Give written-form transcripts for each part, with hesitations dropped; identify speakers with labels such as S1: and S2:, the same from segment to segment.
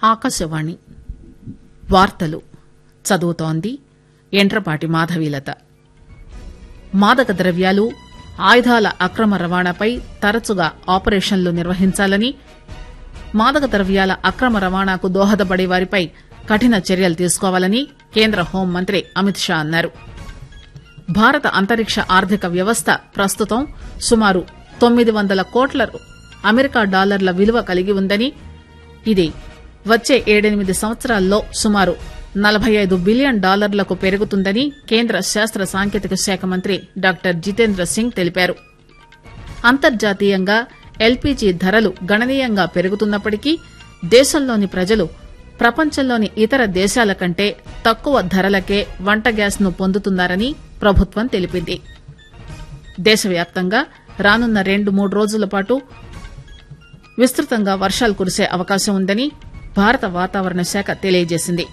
S1: ఆకాశవాణి వార్తలు చదువుతోంది ఎండ్రపాటి మాధవీలత. మాదక ద్రవ్యాలు, ఆయుధాల అక్రమ రవాణాపై తరచుగా ఆపరేషన్లు నిర్వహించాలని, మాదక ద్రవ్యాల అక్రమ రవాణాకు దోహదపడే వారిపై కఠిన చర్యలు తీసుకోవాలని కేంద్ర హోంమంత్రి అమిత్ షా అన్నారు. భారత అంతరిక్ష ఆర్థిక వ్యవస్థ ప్రస్తుతం సుమారు 900 కోట్ల అమెరికా డాలర్ల విలువ కలిగి ఉందని, ఇది వచ్చే 7-8 సంవత్సరాల్లో సుమారు $45 బిలియన్ పెరుగుతుందని కేంద్ర శాస్త్ర సాంకేతిక శాఖ మంత్రి డాక్టర్ జితేంద్ర సింగ్ తెలిపారు. అంతర్జాతీయంగా ఎల్పీజీ ధరలు గణనీయంగా పెరుగుతున్నప్పటికీ దేశంలోని ప్రజలు ప్రపంచంలోని ఇతర దేశాల కంటే తక్కువ ధరలకే వంట గ్యాస్ ను పొందుతున్నారని ప్రభుత్వం తెలిపింది. దేశవ్యాప్తంగా రానున్న 2-3 రోజుల పాటు విస్తృతంగా వర్షాలు కురిసే అవకాశం ఉందని భారత వాతావరణ శాఖ తెలియజేసింది.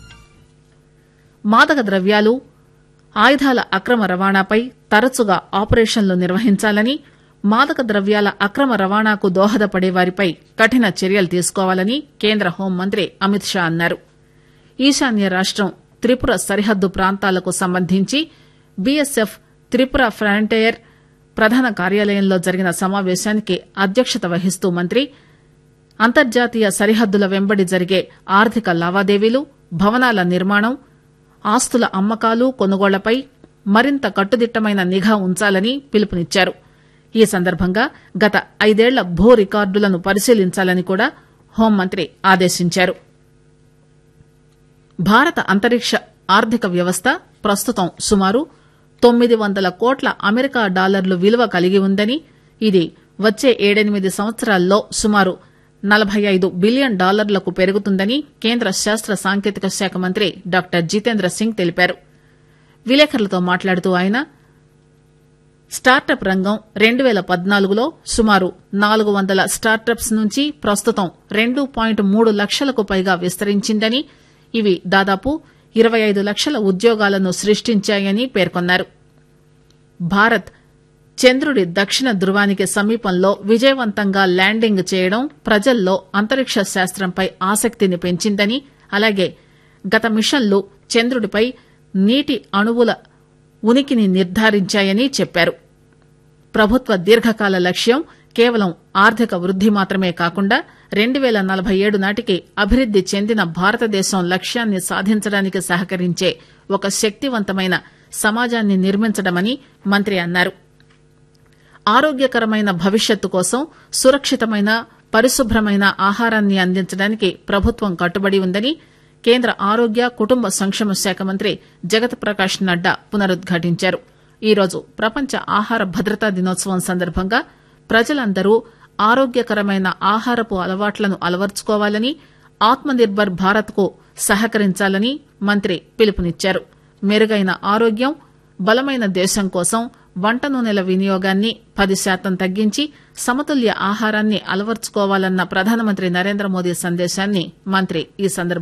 S1: మాదక ద్రవ్యాలు, ఆయుధాల అక్రమ రవాణాపై తరచుగా ఆపరేషన్లు నిర్వహించాలని, మాదక ద్రవ్యాల అక్రమ రవాణాకు దోహదపడే వారిపై కఠిన చర్యలు తీసుకోవాలని కేంద్ర హోంమంత్రి అమిత్ షా అన్నారు. ఈశాన్య రాష్టం త్రిపుర సరిహద్దు ప్రాంతాలకు సంబంధించి బీఎస్ఎఫ్ త్రిపుర ఫ్రంటియర్ ప్రధాన కార్యాలయంలో జరిగిన సమావేశానికి అధ్యక్షత వహిస్తూ మంత్రి అంతర్జాతీయ సరిహద్దుల వెంబడి జరిగే ఆర్థిక లావాదేవీలు, భవనాల నిర్మాణం, ఆస్తుల అమ్మకాలు, కొనుగోళ్లపై మరింత కట్టుదిట్టమైన నిఘా ఉంచాలని పిలుపునిచ్చారు. ఈ సందర్భంగా గత 5 ఏళ్ల భూ రికార్డులను పరిశీలించాలని కూడా హోంమంత్రి ఆదేశించారు. భారత అంతరిక్ష ఆర్థిక వ్యవస్థ ప్రస్తుతం సుమారు 900 కోట్ల అమెరికా డాలర్లు విలువ కలిగి ఉందని, ఇది వచ్చే 7-8 సంవత్సరాల్లో సుమారు $45 బిలియన్ పెరుగుతుందని కేంద్ర శాస్త్ర సాంకేతిక శాఖ మంత్రి డాక్టర్ జితేంద్ర సింగ్ తెలిపారు. విలేకరులతో మాట్లాడుతూ ఆయన స్టార్టప్ రంగం 2014లో సుమారు 400 స్టార్టప్స్ నుంచి ప్రస్తుతం 2.3 లక్షలకు పైగా విస్తరించిందని, ఇవి దాదాపు 25 లక్షల ఉద్యోగాలను సృష్టించాయని పేర్కొన్నారు. భారత్ చంద్రుడి దక్షిణ ధృవానికి సమీపంలో విజయవంతంగా ల్యాండింగ్ చేయడం ప్రజల్లో అంతరిక్ష శాస్త్రంపై ఆసక్తిని పెంచిందని, అలాగే గత మిషన్లు చంద్రుడిపై నీటి అణువుల ఉనికిని నిర్ధారించాయని చెప్పారు. ప్రభుత్వ దీర్ఘకాల లక్ష్యం కేవలం ఆర్థిక వృద్ది మాత్రమే కాకుండా 2047 నాటికి అభివృద్ది చెందిన భారతదేశం లక్ష్యాన్ని సాధించడానికి సహకరించే ఒక శక్తివంతమైన సమాజాన్ని నిర్మించడమని మంత్రి అన్నారు. ఆరోగ్యకరమైన భవిష్యత్తు కోసం సురక్షితమైన, పరిశుభ్రమైన ఆహారాన్ని అందించడానికి ప్రభుత్వం కట్టుబడి ఉందని కేంద్ర ఆరోగ్య, కుటుంబ సంక్షేమ శాఖ మంత్రి జగత్ ప్రకాష్ నడ్డా పునరుద్ఘాటించారు. ఈరోజు ప్రపంచ ఆహార భద్రతా దినోత్సవం సందర్భంగా ప్రజలందరూ ఆరోగ్యకరమైన ఆహారపు అలవాట్లను అలవర్చుకోవాలని, ఆత్మ నిర్భర్ భారత్ కు సహకరించాలని మంత్రి పిలుపునిచ్చారు. మెరుగైన ఆరోగ్యం, బలమైన దేశం కోసం వంట నూనెల వినియోగాన్ని 10% తగ్గించి సమతుల్య ఆహారాన్ని అలవర్చుకోవాలన్న ప్రధానమంత్రి నరేంద్ర మోదీ సందేశాన్ని మంత్రి ఈ సందర్భంగా